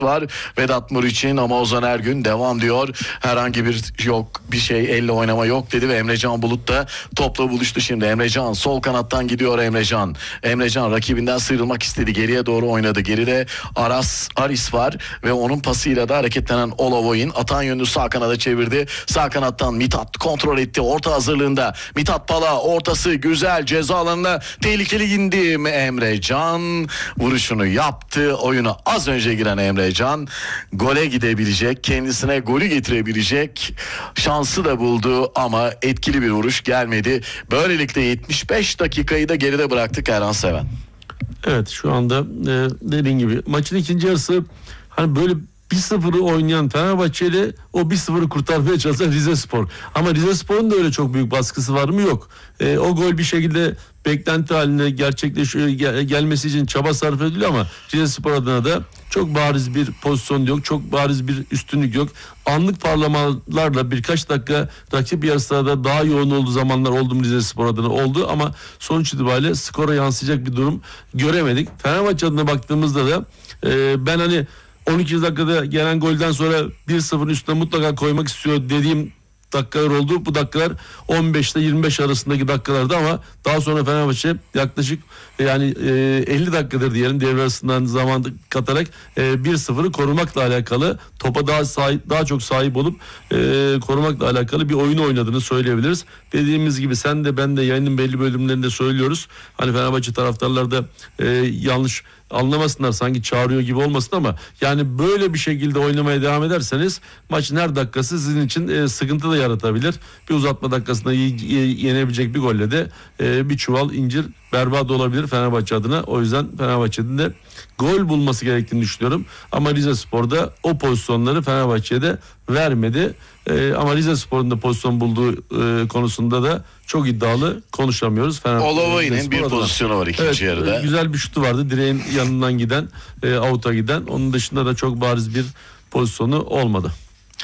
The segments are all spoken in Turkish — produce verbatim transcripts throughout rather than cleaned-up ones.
var Vedat Muriç'in ama Ozan Ergün devam diyor. Herhangi bir yok bir şey elle oynama yok dedi ve Emrecan Bulut da topla buluştu şimdi. Emrecan sol kanattan gidiyor Emrecan. Emrecan rakibinden sıyrılmak istedi. Geriye doğru oynadı. Geride Aras Aris var ve onun pasıyla da hareketlenen Olavoy'un atan yönünü sağ kanada çevirdi. Sağ kanattan Mithat kontrol etti. Orta hazırlığında Mithat Pala ortası güzel ceza alanına tehlikeli indi mi Emrecan vuruşunu yaptı. Oyuna az önce giren Emrecan Can gole gidebilecek, kendisine golü getirebilecek şansı da buldu ama etkili bir vuruş gelmedi. Böylelikle yetmiş beş dakikayı da geride bıraktık Erhan Seven. Evet, şu anda e, dediğin gibi maçın ikinci yarısı hani böyle bir sıfırı oynayan Fenerbahçe'yle o bir sıfırı kurtarmaya çalışan Rizespor. Ama Rizespor'un da öyle çok büyük baskısı var mı? Yok. E, o gol bir şekilde beklenti haline gerçekleşiyor, gel, gelmesi için çaba sarf ediliyor ama Rizespor adına da çok bariz bir pozisyon yok. Çok bariz bir üstünlük yok. Anlık parlamalarla birkaç dakika rakip yarısında daha yoğun olduğu zamanlar oldu mu Rizespor adına oldu ama sonuç itibariyle skora yansıyacak bir durum göremedik. Fenerbahçe adına baktığımızda da e, ben hani on ikinci dakikada gelen golden sonra bir sıfırın üstüne mutlaka koymak istiyor dediğim dakikalar oldu. Bu dakikalar on beş ile yirmi beş arasındaki dakikalardı ama daha sonra Fenerbahçe yaklaşık yani elli dakikadır diyelim devre arasından zaman katarak bir sıfırı korumakla alakalı, topa daha sahip, daha çok sahip olup korumakla alakalı bir oyun oynadığını söyleyebiliriz. Dediğimiz gibi sen de ben de yayının belli bölümlerinde söylüyoruz. Hani Fenerbahçe taraftarları da yanlış anlamasınlar, sanki çağırıyor gibi olmasın ama yani böyle bir şekilde oynamaya devam ederseniz maçın her dakikası sizin için e, sıkıntı da yaratabilir. Bir uzatma dakikasında y- y- yenebilecek bir golle de e, bir çuval incir berbat olabilir Fenerbahçe adına. O yüzden Fenerbahçe'nin de gol bulması gerektiğini düşünüyorum. Ama Rizespor'da o pozisyonları Fenerbahçe'de vermedi. Ee, ama Rizespor'un da pozisyon bulduğu e, konusunda da çok iddialı konuşamıyoruz. Olavoy'un bir adına pozisyonu var ikinci evet, yarıda. Güzel bir şutu vardı. Direğin yanından giden, e, avuta giden. Onun dışında da çok bariz bir pozisyonu olmadı.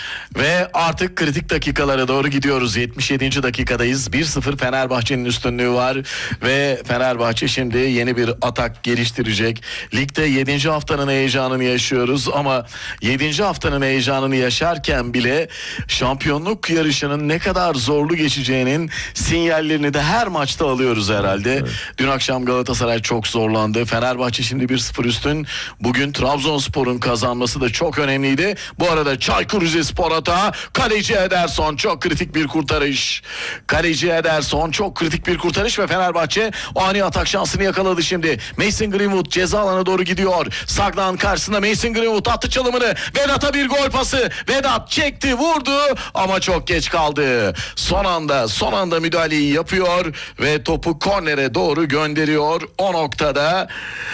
Ve artık kritik dakikalara doğru gidiyoruz. yetmiş yedinci dakikadayız. bir sıfır Fenerbahçe'nin üstünlüğü var ve Fenerbahçe şimdi yeni bir atak geliştirecek. Ligde yedinci haftanın heyecanını yaşıyoruz ama yedinci haftanın heyecanını yaşarken bile şampiyonluk yarışının ne kadar zorlu geçeceğinin sinyallerini de her maçta alıyoruz herhalde. Evet. Dün akşam Galatasaray çok zorlandı. Fenerbahçe şimdi bir sıfır üstün. Bugün Trabzonspor'un kazanması da çok önemliydi. Bu arada Çaykur Rizespor hata. Kaleci Ederson çok kritik bir kurtarış. Kaleci Ederson çok kritik bir kurtarış ve Fenerbahçe ani atak şansını yakaladı şimdi. Mason Greenwood ceza alana doğru gidiyor. Sagdan karşısında Mason Greenwood attı çalımını. Vedat'a bir gol pası. Vedat çekti, vurdu ama çok geç kaldı. Son anda son anda müdahaleyi yapıyor ve topu kornere doğru gönderiyor. O noktada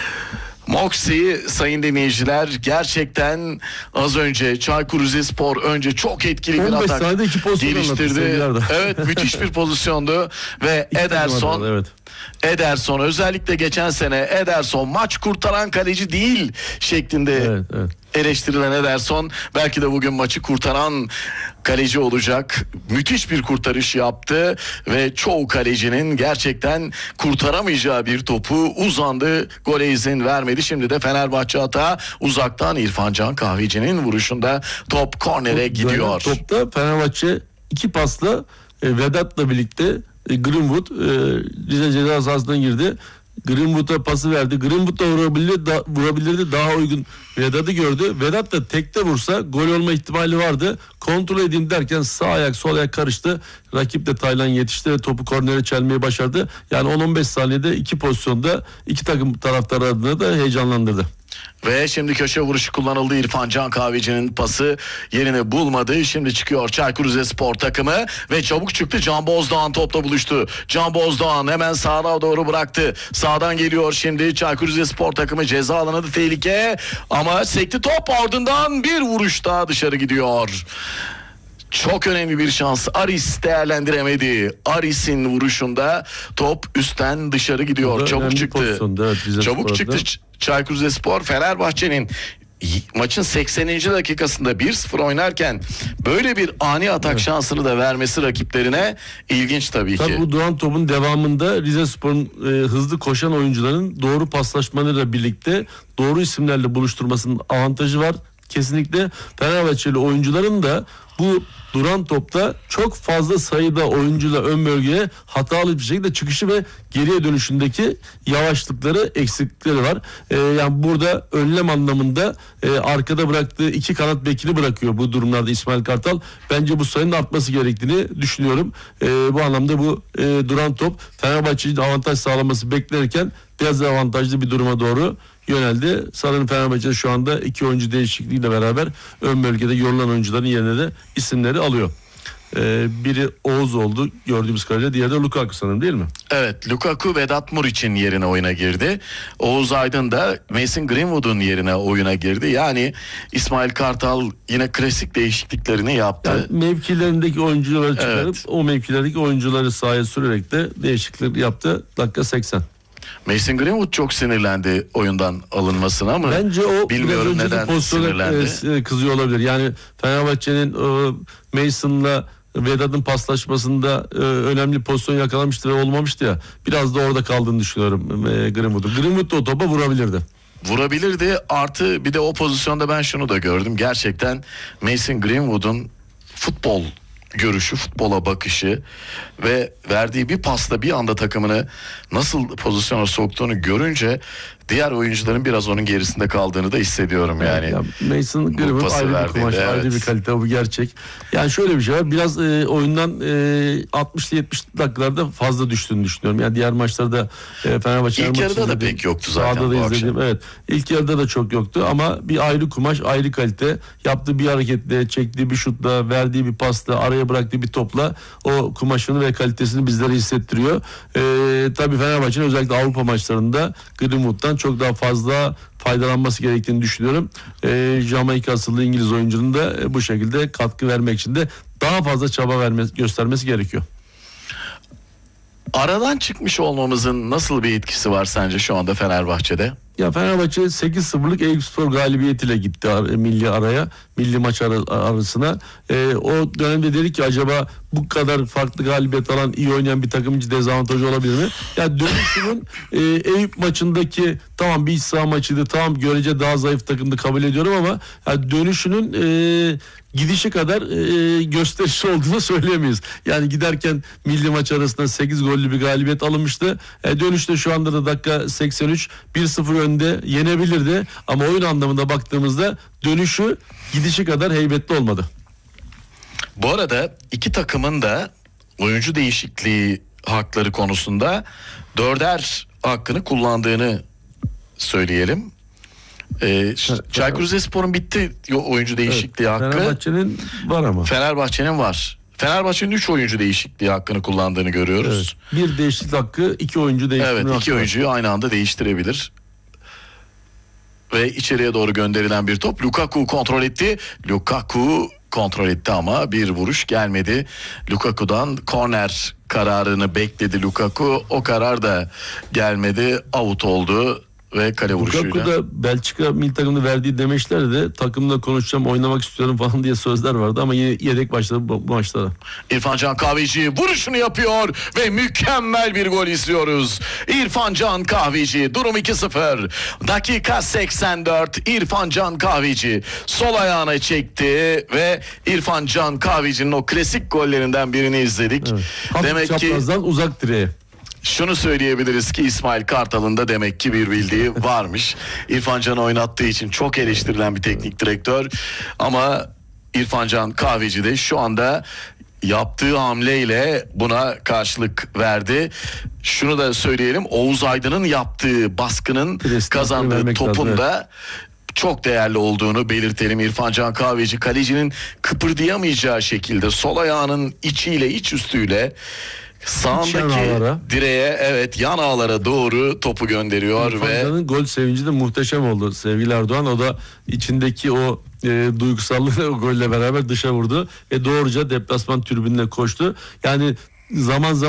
Moxie sayın dinleyiciler gerçekten az önce Çaykur Rizespor önce çok etkili bir atak geliştirdi. Evet, müthiş bir pozisyondu ve Ederson evet. Ederson özellikle geçen sene Ederson maç kurtaran kaleci değil şeklinde evet, evet. eleştirilen Ederson belki de bugün maçı kurtaran kaleci olacak. Müthiş bir kurtarış yaptı ve çoğu kalecinin gerçekten kurtaramayacağı bir topu uzandı. Gole izin vermedi. Şimdi de Fenerbahçe hata uzaktan İrfan Can Kahveci'nin vuruşunda top kornere gidiyor. Topta Fenerbahçe iki pasla e, Vedat'la birlikte e, Greenwood e, Rize ceza sahasına girdi. Greenwood'a pası verdi. Greenwood da vurabilirdi, da, vurabilirdi. Daha uygun Vedat'ı gördü. Vedat da tekte vursa gol olma ihtimali vardı. Kontrol edeyim derken sağ ayak sol ayak karıştı. Rakip de Taylan yetişti ve topu kornere çelmeyi başardı. Yani on on beş saniyede iki pozisyonda iki takım taraftarı adına da heyecanlandırdı. Ve şimdi köşe vuruşu kullanıldı. İrfan Can Kahveci'nin pası yerini bulmadı. Şimdi çıkıyor Çaykur Rizespor takımı ve çabuk çıktı. Can Bozdoğan topla buluştu. Can Bozdoğan hemen sağa doğru bıraktı. Sağdan geliyor şimdi Çaykur Rizespor takımı, ceza alanında tehlike ama sekti top, ardından bir vuruş daha dışarı gidiyor. Çok önemli bir şans. Aris değerlendiremedi. Aris'in vuruşunda top üstten dışarı gidiyor. Çabuk çıktı. Evet, çabuk çıktı Çaykur Rizespor. Fenerbahçe'nin maçın sekseninci dakikasında bir sıfır oynarken böyle bir ani atak evet. şansını da vermesi rakiplerine ilginç tabii, tabii ki. Bu duran topun devamında Rizespor'un e, hızlı koşan oyuncuların doğru paslaşmalarıyla birlikte doğru isimlerle buluşturmasının avantajı var. kesinlikle Fenerbahçeli oyuncuların da bu duran topta çok fazla sayıda oyuncuyla ön bölgeye hatalı bir şekilde çıkışı ve geriye dönüşündeki yavaşlıkları, eksiklikleri var. Ee, yani burada önlem anlamında e, arkada bıraktığı iki kanat bekini bırakıyor bu durumlarda İsmail Kartal. Bence bu sayının artması gerektiğini düşünüyorum. Ee, bu anlamda bu e, duran top Fenerbahçe'nin avantaj sağlaması beklenirken dezavantajlı bir duruma doğru yöneldi. Sanırım Fenerbahçe şu anda iki oyuncu değişikliğiyle beraber ön bölgede yorulan oyuncuların yerine de isimleri alıyor. Ee, biri Oğuz oldu gördüğümüz kadarıyla, diğeri de Lukaku sanırım, değil mi? Evet, Lukaku Vedat Muriç'in yerine oyuna girdi. Oğuz Aydın da Mason Greenwood'un yerine oyuna girdi. Yani İsmail Kartal yine klasik değişikliklerini yaptı. Yani mevkilerindeki oyuncuları çıkarıp Evet. o mevkilerdeki oyuncuları sahaya sürerek de değişiklik yaptı. Dakika seksen. Mason Greenwood çok sinirlendi oyundan alınmasına ama Bence o bilmiyorum biraz önceki neden pozisyona sinirlendi. e, kızıyor olabilir. Yani Fenerbahçe'nin e, Mason'la Vedat'ın paslaşmasında e, önemli pozisyon yakalamıştı ve olmamıştı ya. Biraz da orada kaldığını düşünüyorum e, Greenwood'un. Greenwood da o topa vurabilirdi. Vurabilirdi, artı bir de o pozisyonda ben şunu da gördüm. Gerçekten Mason Greenwood'un futbol görüşü, futbola bakışı ve verdiği bir pasla bir anda takımını nasıl pozisyona soktuğunu görünce diğer oyuncuların biraz onun gerisinde kaldığını da hissediyorum yani. Ya Mason Greenwood pası ayrı bir verdiğinde, kumaş, ayrı evet. bir kalite, bu gerçek. Yani şöyle bir şey var. Biraz e, oyundan e, altmışlı yetmişli dakikalarda fazla düştüğünü düşünüyorum. Yani diğer maçlarda e, Fenerbahçe İlk yarıda da izledim. pek yoktu zaten Sahada bu da akşam. izledim. Evet. İlk yarıda da çok yoktu ama bir ayrı kumaş, ayrı kalite. Yaptığı bir hareketle, çektiği bir şutla, verdiği bir pasla, araya bıraktığı bir topla o kumaşını ve kalitesini bizlere hissettiriyor. E, tabii Fenerbahçe'nin özellikle Avrupa maçlarında Greenwood'dan çok daha fazla faydalanması gerektiğini düşünüyorum. E, Jamaika asıllı İngiliz oyuncunun da e, bu şekilde katkı vermek için de daha fazla çaba vermesi, göstermesi gerekiyor. Aradan çıkmış olmamızın nasıl bir etkisi var sence şu anda Fenerbahçe'de? Ya Fenerbahçe sekiz sıfırlık Eyüpspor galibiyetiyle gitti ar- milli araya, milli maç ar- arasına. Ee, o dönemde dedik ki acaba bu kadar farklı galibiyet alan, iyi oynayan bir takım için dezavantajı olabilir mi? Ya dönüşünün e, Eyüp maçındaki, tamam bir iç saha maçıydı, tamam görece daha zayıf takımdı, kabul ediyorum ama ya dönüşünün e, gidişi kadar e, gösterişli olduğunu söyleyemeyiz. Yani giderken milli maç arasında sekiz gollü bir galibiyet alınmıştı. E, dönüşte şu anda da dakika seksen üç bir sıfır önde yenebilirdi. Ama oyun anlamında baktığımızda dönüşü gidişi kadar heybetli olmadı. Bu arada iki takımın da oyuncu değişikliği hakları konusunda dörder hakkını kullandığını söyleyelim. Ee, Çaykur Rizespor'un bitti oyuncu değişikliği Evet, hakkı. Fenerbahçe'nin var ama. Fenerbahçe'nin var. Fenerbahçe'nin üç oyuncu değişikliği hakkını kullandığını görüyoruz. Evet. Bir değişiklik hakkı, iki oyuncu değiştirme Evet, hakkı iki var. oyuncuyu aynı anda değiştirebilir. Ve içeriye doğru gönderilen bir top. Lukaku kontrol etti. Lukaku kontrol etti ama bir vuruş gelmedi. Lukaku'dan korner kararını bekledi Lukaku. O karar da gelmedi. Out oldu ve kale vuruşuyla. Lukaku da Belçika milli takımda verdiği demeçlerde de takımla konuşacağım, oynamak istiyorum falan diye sözler vardı ama yine yedek başladı bu, bu maçlara. İrfan Can Kahveci vuruşunu yapıyor ve mükemmel bir gol izliyoruz. İrfan Can Kahveci, durum iki sıfır. Dakika seksen dört. İrfan Can Kahveci sol ayağına çekti ve İrfan Can Kahveci'nin o klasik gollerinden birini izledik. Evet. Hafif Demek ki çaprazdan uzak direğe. şunu söyleyebiliriz ki İsmail Kartal'ın da demek ki bir bildiği varmış. İrfan Can'ı oynattığı için çok eleştirilen bir teknik direktör. Ama İrfan Can Kahveci de şu anda yaptığı hamleyle buna karşılık verdi. Şunu da söyleyelim, Oğuz Aydın'ın yaptığı baskının Presini kazandığı vermek topun lazım, da çok değerli olduğunu belirtelim. İrfan Can Kahveci kalecinin kıpırdayamayacağı şekilde sol ayağının içiyle, iç üstüyle sağındaki ağlara. direğe, evet, yan ağlara doğru topu gönderiyor İrfan ve Can'ın gol sevinci de muhteşem oldu sevgili Erdoğan. O da içindeki o e, duygusallığı o golle beraber dışa vurdu ve doğruca deplasman tribününe koştu. Yani zaman zaman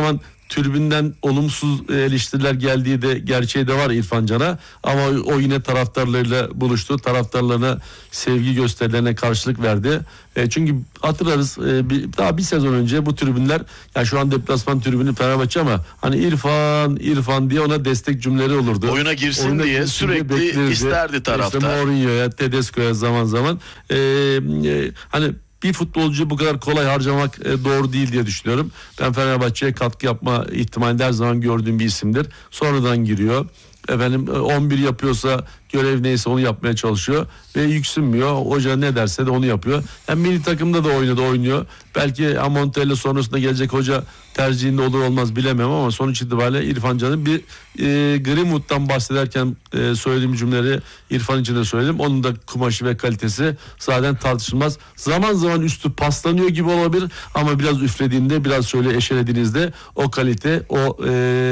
tribünden olumsuz eleştiriler geldiği de gerçeği de var İrfan Can'a. Ama o yine taraftarlarıyla buluştu. Taraftarlarına sevgi gösterilerine karşılık verdi. E, çünkü hatırlarız e, bir, daha bir sezon önce bu tribünler, yani şu an deplasman tribünü Fenerbahçe ama hani İrfan İrfan diye ona destek cümleleri olurdu. Oyuna girsin Oyuna diye girsin sürekli diye beklerdi. isterdi taraftar. İşte Mourinho'ya, Tedesco'ya zaman zaman e, e, hani bir futbolcuyu bu kadar kolay harcamak e, doğru değil diye düşünüyorum. Ben Fenerbahçe'ye katkı yapma ihtimali her zaman gördüğüm bir isimdir. Sonradan giriyor. Efendim on bir yapıyorsa, görev neyse onu yapmaya çalışıyor ve yüksünmüyor. Hoca ne derse de onu yapıyor. Yani milli takımda da oynadı, oynuyor. Belki Amontella sonrasında gelecek hoca tercihinde olur olmaz bilemem ama sonuç itibariyle İrfan Can'ın bir e, Greenwood'dan bahsederken e, söylediğim cümleleri İrfan için de söyledim. Onun da kumaşı ve kalitesi zaten tartışılmaz. Zaman zaman üstü paslanıyor gibi olabilir ama biraz üflediğinde, biraz şöyle eşelediğinizde o kalite, o e,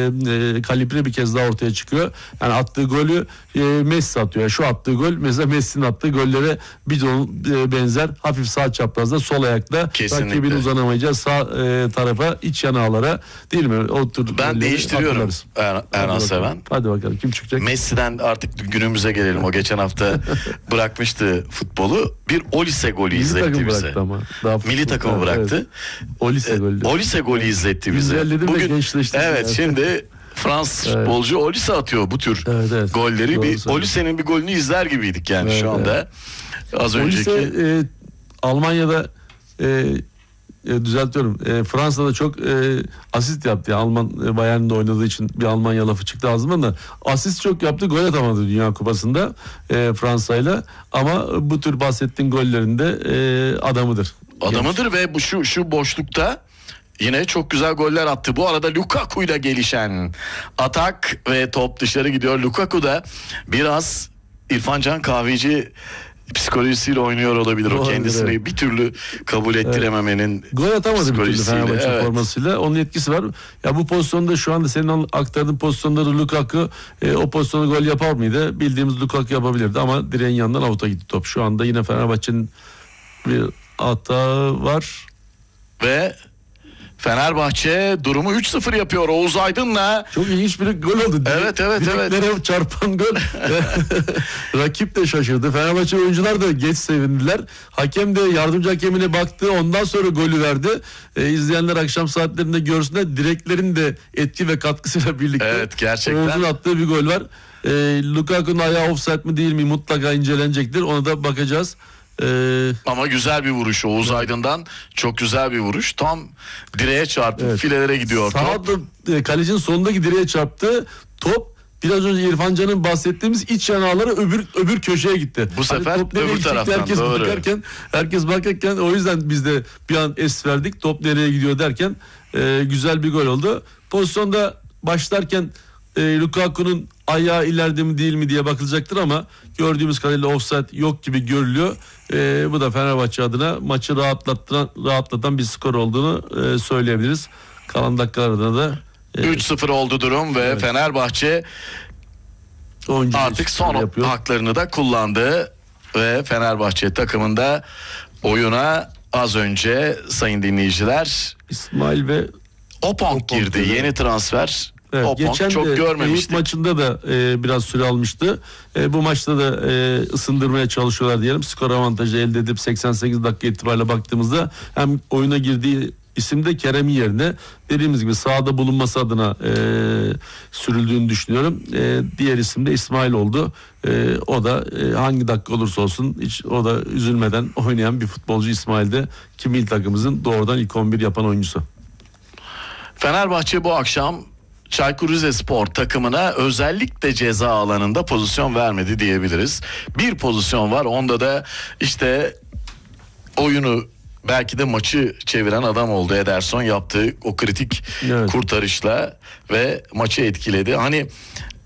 e, kalibre bir kez daha ortaya çıkıyor. Yani attığı golü e, Messi atıyor. Yani şu attığı gol mesela Messi'nin attığı gollere bir e, benzer, hafif sağ çaprazda sol ayakla rakibin uzanamayacağı sağ e, tarafa, iç yanağlara, değil mi? O tür ben değiştiriyorum er, Erhan Seven. Hadi bakalım kim çıkacak? Messi'den artık günümüze gelelim. O geçen hafta bırakmıştı futbolu. Bir Olise golü Milli izletti bize. Ama. Daha Milli takımı bıraktı. Evet. Olise golü. Olise golü izletti bize. Bugün evet yani. Şimdi Fransız evet. futbolcu Olise atıyor bu tür evet, evet. golleri. Doğru bir Olise'nin bir golünü izler gibiydik yani evet, şu anda. Evet. Az Olise, önceki e, Almanya'da e, E, düzeltiyorum. E, Fransa'da çok e, asist yaptı. Yani Alman e, Bayern'de oynadığı için bir Almanya lafı çıktı ağzımdan da. Asist çok yaptı. Gol atamadı Dünya Kupası'nda e, Fransa'yla. Ama bu tür bahsettiğin gollerinde e, adamıdır. Adamıdır Genç. Ve bu şu şu boşlukta yine çok güzel goller attı. Bu arada Lukaku'yla gelişen atak ve top dışarı gidiyor. Lukaku da biraz İrfan Can Kahveci psikolojisiyle oynuyor olabilir. O kendisini evet. bir türlü kabul ettirememenin evet. Gol atamadı bir türlü Fenerbahçe evet. formasıyla. Onun etkisi var. Ya bu pozisyonda şu anda senin aktardığın pozisyonda Lukaku e, o pozisyonu gol yapar mıydı? Bildiğimiz Lukaku yapabilirdi ama direğin yanından avuta gitti top. Şu anda yine Fenerbahçe'nin bir hata var. Ve Fenerbahçe durumu üç sıfır yapıyor Oğuz Aydın'la. Çok ilginç bir gol oldu. Evet evet evet. Direklere çarpan gol. Rakip de şaşırdı. Fenerbahçe oyuncular da geç sevindiler. Hakem de yardımcı hakemine baktı. Ondan sonra golü verdi. Ee, izleyenler akşam saatlerinde görsünler. Direklerin de etki ve katkısıyla birlikte. Evet gerçekten. Oğuz'un attığı bir gol var. Ee, Lukaku'nun ayağı offside mi değil mi mutlaka incelenecektir. Ona da bakacağız. Ee, Ama güzel bir vuruş Oğuz evet. Aydın'dan, çok güzel bir vuruş, tam direğe çarptı evet. filelere gidiyor top. Sağda kalecinin sonundaki direğe çarptı top, biraz önce İrfan Can'ın bahsettiğimiz iç yanağlara öbür öbür köşeye gitti. Bu sefer hani öbür taraftan herkes doğru. bakarken, herkes bakarken o yüzden biz de bir an es verdik, top nereye gidiyor derken e, güzel bir gol oldu. Pozisyonda başlarken e, Lukaku'nun ayağı ileride mi değil mi diye bakılacaktır ama gördüğümüz kadarıyla offside yok gibi görülüyor. E, bu da Fenerbahçe adına maçı rahatlatan, rahatlatan bir skor olduğunu e, söyleyebiliriz. Kalan dakikalarda da e, üç sıfır oldu durum ve evet. Fenerbahçe Oyuncu artık son yapıyor. haklarını da kullandı ve Fenerbahçe takımında oyuna az önce sayın dinleyiciler İsmail ve Opong girdi. Girdi. Yeni transfer. Evet, Opong geçen çok de görmemiştik. Eyüp maçında da e, biraz süre almıştı. E, bu maçta da e, ısındırmaya çalışıyorlar diyelim. Skor avantajı elde edip seksen sekiz dakika itibariyle baktığımızda hem oyuna girdiği isim de Kerem'in yerine dediğimiz gibi sahada bulunması adına e, sürüldüğünü düşünüyorum. E, diğer isim de İsmail oldu. E, o da e, hangi dakika olursa olsun hiç o da üzülmeden oynayan bir futbolcu İsmail de ki milli takımımızın doğrudan ilk on bir yapan oyuncusu. Fenerbahçe bu akşam Çaykur Rizespor takımına özellikle ceza alanında pozisyon vermedi diyebiliriz. Bir pozisyon var, onda da işte oyunu belki de maçı çeviren adam oldu. Ederson yaptığı o kritik evet. kurtarışla ve maçı etkiledi. Hani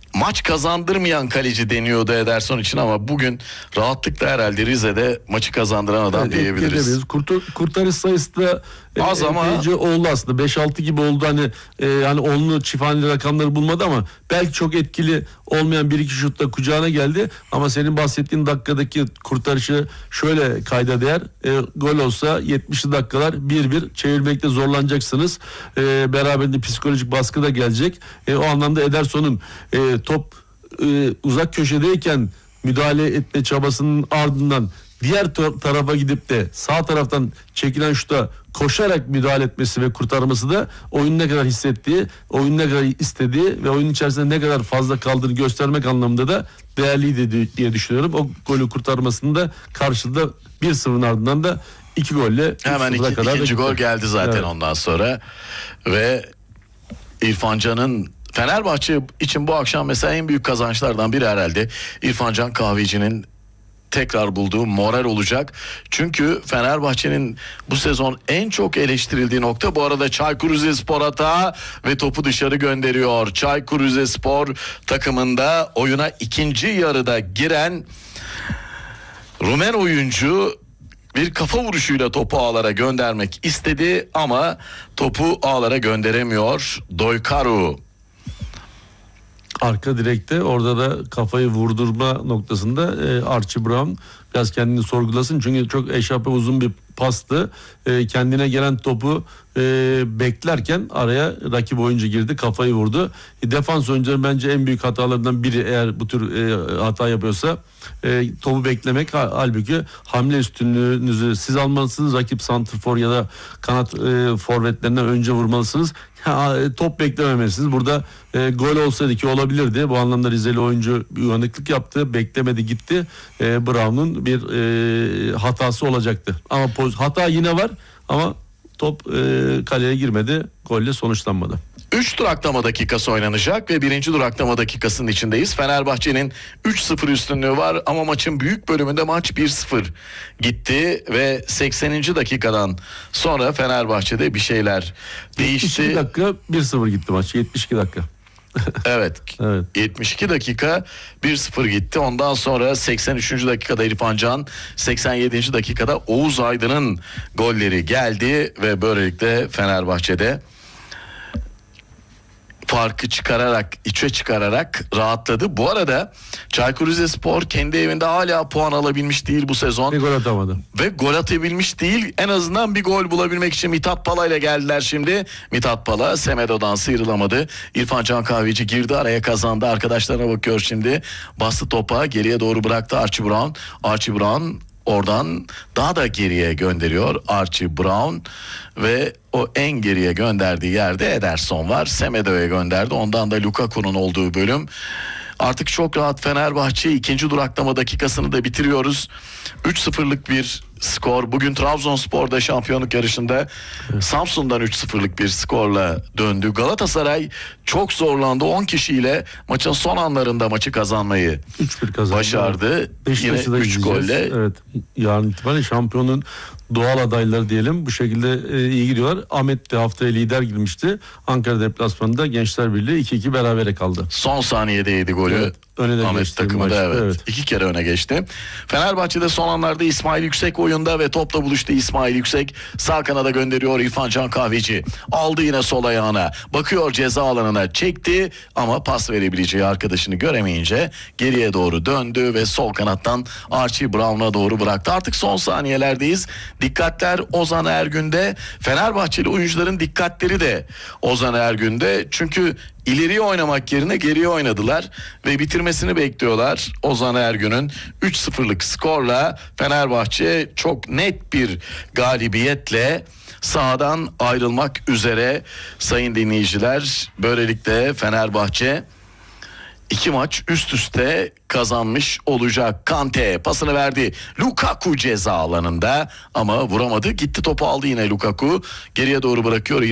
maç kazandırmayan kaleci deniyordu Ederson için ama bugün rahatlıkla herhalde Rize'de maçı kazandıran adam Evet, diyebiliriz. Kurtar, kurtarış sayısı da az e, ama epeyce oldu aslında. beş altı gibi oldu hani e, yani onlu çift haneli rakamları bulmadı ama belki çok etkili olmayan bir iki şutla kucağına geldi. Ama senin bahsettiğin dakikadaki kurtarışı şöyle kayda değer. E, gol olsa yetmişli dakikalar bir bir çevirmekte zorlanacaksınız. E, beraberinde psikolojik baskı da gelecek. E, o anlamda Ederson'un e, top e, uzak köşedeyken müdahale etme çabasının ardından diğer tar- tarafa gidip de sağ taraftan çekilen şuta koşarak müdahale etmesi ve kurtarması da oyun ne kadar hissettiği, oyun ne kadar istediği ve oyunun içerisinde ne kadar fazla kaldığını göstermek anlamında da değerliydi diye düşünüyorum. O golü kurtarmasının da karşılığı bir sıfırın ardından da iki golle hemen iki, kadar ikinci gol gitti. geldi zaten Evet. ondan sonra ve İrfan Can'ın Fenerbahçe için bu akşam mesela en büyük kazançlardan biri herhalde İrfan Can Kahveci'nin tekrar bulduğu moral olacak. Çünkü Fenerbahçe'nin bu sezon en çok eleştirildiği nokta, bu arada Çaykur Rizespor hata ve topu dışarı gönderiyor. Çaykur Rizespor takımında oyuna ikinci yarıda giren Rumen oyuncu bir kafa vuruşuyla topu ağlara göndermek istedi ama topu ağlara gönderemiyor. Doykaru. Arka direkte orada da kafayı vurdurma noktasında e, Archie Brown biraz kendini sorgulasın. Çünkü çok eşape uzun bir pastı. E, kendine gelen topu e, beklerken araya rakip oyuncu girdi, kafayı vurdu. E, defans oyuncuları bence en büyük hatalarından biri eğer bu tür e, hata yapıyorsa e, topu beklemek. Halbuki hamle üstünlüğünüzü siz almalısınız. Rakip santrfor ya da kanat e, forvetlerinden önce vurmalısınız. Ha, top beklememelisiniz. Burada e, gol olsaydı ki olabilirdi. Bu anlamda Rizeli oyuncu bir uyanıklık yaptı. Beklemedi, gitti. E, Brown'un bir e, hatası olacaktı. Ama poz, hata yine var ama top e, kaleye girmedi. Golle sonuçlanmadı. üç duraklama dakikası oynanacak ve birinci duraklama dakikasının içindeyiz. Fenerbahçe'nin üç sıfır üstünlüğü var ama maçın büyük bölümünde maç bir sıfır gitti ve sekseninci dakikadan sonra Fenerbahçe'de bir şeyler değişti. yetmiş iki dakika bir sıfır gitti maç. yetmiş iki dakika. Evet. Evet. yetmiş iki dakika bir sıfır gitti. Ondan sonra seksen üçüncü dakikada İrfan Can, seksen yedinci dakikada Oğuz Aydın'ın golleri geldi ve böylelikle Fenerbahçe'de farkı çıkararak, içe çıkararak rahatladı. Bu arada Çaykur Rizespor kendi evinde hala puan alabilmiş değil bu sezon. Bir gol atamadı. Ve gol atabilmiş değil. En azından bir gol bulabilmek için Mithat Pala ile geldiler şimdi. Mithat Pala Semedo'dan sıyrılamadı. İrfan Can Kahveci girdi araya, kazandı. Arkadaşlarına bakıyor şimdi. Bastı topa, geriye doğru bıraktı Archie Brown. Archie Brown oradan daha da geriye gönderiyor Archie Brown ve o en geriye gönderdiği yerde Ederson var. Semedo'ya gönderdi. Ondan da Lukaku'nun olduğu bölüm. Artık çok rahat Fenerbahçe ikinci duraklama dakikasını da bitiriyoruz. üç sıfırlık bir skor. Bugün Trabzonspor'da şampiyonluk yarışında evet. Samsun'dan üç sıfırlık bir skorla döndü. Galatasaray çok zorlandı. on kişiyle maçın son anlarında maçı kazanmayı üç bir kazandı. Başardı. Yine üç golle. Evet. Yarın itibariyle şampiyonun doğal adayları diyelim. Bu şekilde e, iyi gidiyorlar. Ahmet de haftaya lider girmişti. Ankara deplasmanında Gençler Birliği iki iki berabere kaldı. Son saniyede yedi golü. Evet. Öne de Ahmet takımı da evet. evet. İki kere öne geçti. Fenerbahçe'de son anlarda İsmail Yüksek oyunda ve topla buluştu. İsmail Yüksek sağ kanada gönderiyor İrfan Can Kahveci. Aldı yine sol ayağına. Bakıyor ceza alanına, çekti ama pas verebileceği arkadaşını göremeyince geriye doğru döndü ve sol kanattan Archie Brown'a doğru bıraktı. Artık son saniyelerdeyiz. Dikkatler Ozan Ergün'de. Fenerbahçeli oyuncuların dikkatleri de Ozan Ergün'de. Çünkü İleriye oynamak yerine geriye oynadılar ve bitirmesini bekliyorlar. Ozan Ergün'ün üç sıfırlık skorla Fenerbahçe çok net bir galibiyetle sahadan ayrılmak üzere sayın dinleyiciler. Böylelikle Fenerbahçe İki maç üst üste kazanmış olacak. Kante pasını verdi. Lukaku ceza alanında ama vuramadı. Gitti topu aldı yine Lukaku. Geriye doğru bırakıyor.